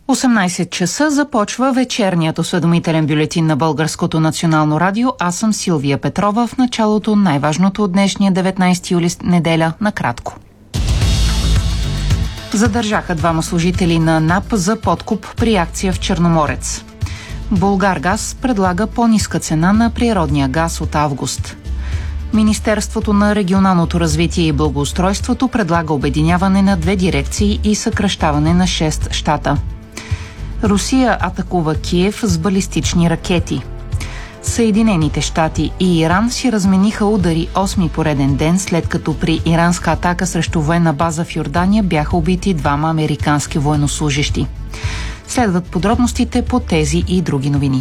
18 часа започва вечерният осведомителен бюлетин на Българското национално радио. Аз съм Силвия Петрова. В началото най-важното от днешния 19 юли неделя накратко. Задържаха двама служители на НАП за подкуп при акция в Черноморец. Булгаргаз предлага по-ниска цена на природния газ от август. Министерството на регионалното развитие и благоустройството предлага обединяване на 2 дирекции и съкращаване на 6 щата. Русия атакува Киев с балистични ракети. Съединените щати и Иран си размениха удари 8-ми пореден ден, след като при иранска атака срещу военна база в Йордания бяха убити 2 американски военнослужещи. Следват подробностите по тези и други новини.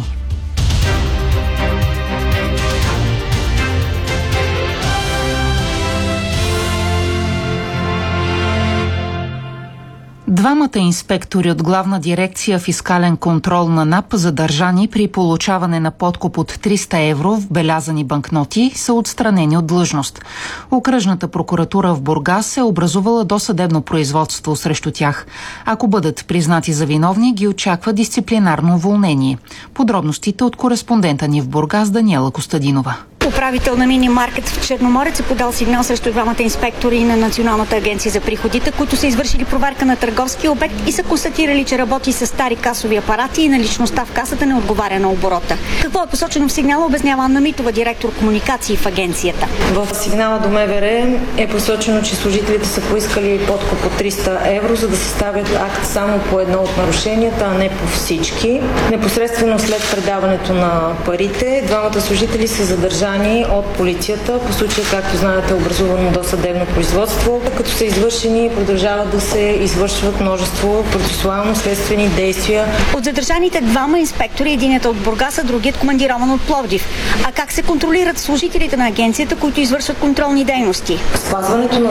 Двамата инспектори от Главна дирекция фискален контрол на НАП, задържани при получаване на подкуп от 300 евро в белязани банкноти, са отстранени от длъжност. Окръжната прокуратура в Бургас е образувала досъдебно производство срещу тях. Ако бъдат признати за виновни, ги очаква дисциплинарно уволнение. Подробностите от кореспондента ни в Бургас Даниела Костадинова. Управител на мини-маркет в Черноморец е подал сигнал срещу двамата инспектори на Националната агенция за приходите, които са извършили проверка на търговски обект и са констатирали, че работи с стари касови апарати и наличността в касата не отговаря на оборота. Какво е посочено в сигнала, обяснява Анна Митова, директор комуникации в агенцията. В сигнала до МВР е посочено, че служителите са поискали подкуп от 300 евро, за да съставят акт само по едно от нарушенията, а не по всички. Непосредствено след предаването на парите, двамата служители са задържани от полицията. По случая, както знаете, е образувано досъдебно производство, като са извършени и продължават да се извършват множество процесуално-следствени действия. От задържаните двама инспектори, единият от Бургас, а другият командирован от Пловдив. А как се контролират служителите на агенцията, които извършват контролни дейности? Спазването на